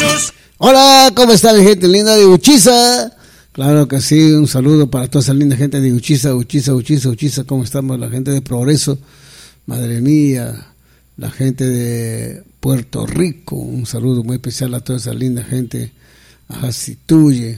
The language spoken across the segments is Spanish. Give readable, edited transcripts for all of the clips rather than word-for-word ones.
Hola, ¿cómo está mi gente linda de Uchiza? Claro que sí, un saludo para toda esa linda gente de Uchiza, ¿cómo estamos? La gente de Progreso, madre mía, la gente de Puerto Rico, un saludo muy especial a toda esa linda gente, a Jasituye.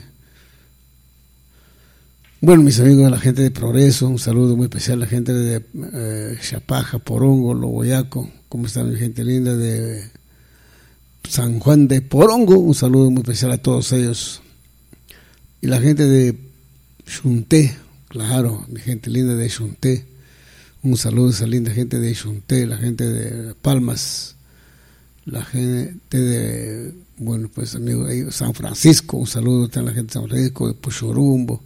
Bueno, mis amigos, la gente de Progreso, un saludo muy especial a la gente de Chapaja, Porongo, Loboyaco, ¿cómo está mi gente linda de San Juan de Porongo? Un saludo muy especial a todos ellos. Y la gente de Xunté, claro, mi gente linda de Xunté, un saludo a esa linda gente de Xunté, la gente de Palmas, la gente de, bueno, pues amigos de San Francisco, un saludo a la gente de San Francisco, de Puchorumbo,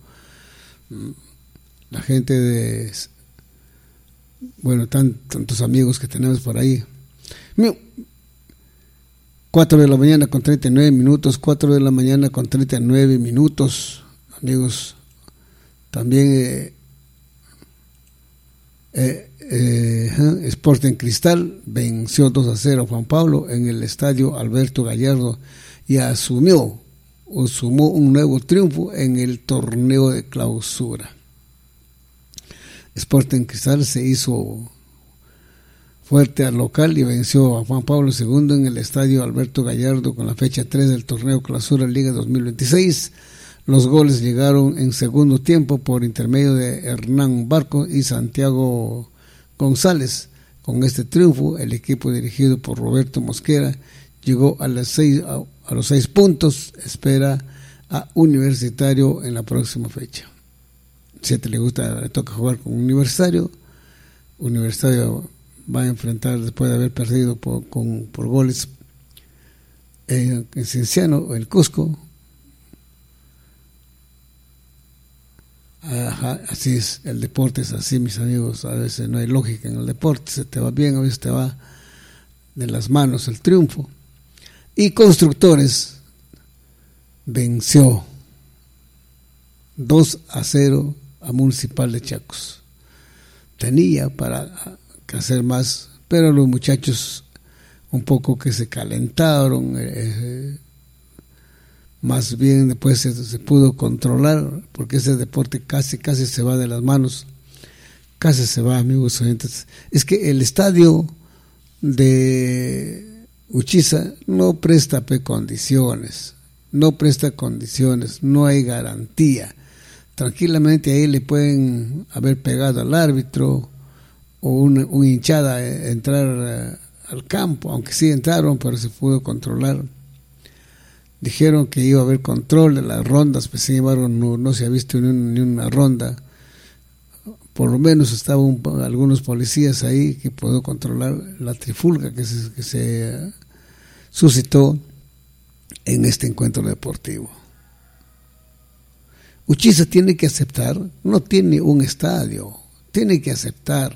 la gente de, bueno, tantos amigos que tenemos por ahí. 4 de la mañana con 39 minutos, 4 de la mañana con 39 minutos, amigos. También Sporting Cristal venció 2-0 a Juan Pablo en el estadio Alberto Gallardo y sumó un nuevo triunfo en el torneo de clausura. Sporting Cristal se hizo fuerte al local y venció a Juan Pablo II en el estadio Alberto Gallardo con la fecha 3 del torneo Clausura Liga 2026. Los goles llegaron en segundo tiempo por intermedio de Hernán Barco y Santiago González. Con este triunfo, el equipo dirigido por Roberto Mosquera llegó a los 6 puntos. Espera a Universitario en la próxima fecha. Si a te le gusta, le toca jugar con Universitario va a enfrentar, después de haber perdido por goles en Cienciano, el Cusco. Ajá, así es, el deporte es así, mis amigos. A veces no hay lógica en el deporte, se te va bien, a veces te va de las manos el triunfo. Y Constructores venció 2-0 a Municipal de Chacos. Tenía para hacer más, pero los muchachos un poco que se calentaron, más bien después se pudo controlar, porque ese deporte casi se va de las manos, casi se va, amigos oyentes. Es que el estadio de Uchiza no presta condiciones, no hay garantía. Tranquilamente ahí le pueden haber pegado al árbitro o una hinchada entrar al campo, aunque sí entraron, pero se pudo controlar. Dijeron que iba a haber control de las rondas, pues sin embargo no se ha visto ni una ronda. Por lo menos estaban algunos policías ahí que pudo controlar la trifulga que se suscitó en este encuentro deportivo. Uchiza tiene que aceptar, no tiene un estadio, tiene que aceptar.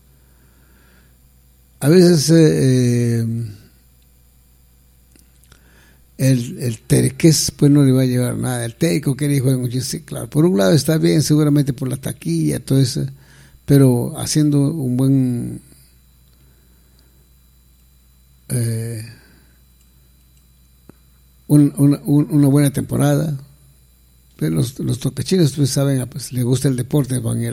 A veces el Terequés pues no le va a llevar nada. El Teco quiere jugar en Uchiza, sí, claro. Por un lado está bien, seguramente por la taquilla, todo eso, pero haciendo un buen una buena temporada. Pero los topechinos, pues saben, pues les gusta el deporte, van a ir